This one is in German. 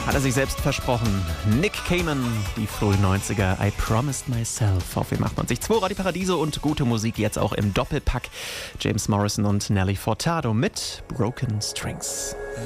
Hat er sich selbst versprochen. Nick Cayman, die frühen 90er, I Promised Myself auf dem 98.2 Radio Paradiso und gute Musik jetzt auch im Doppelpack. James Morrison und Nelly Furtado mit Broken Strings.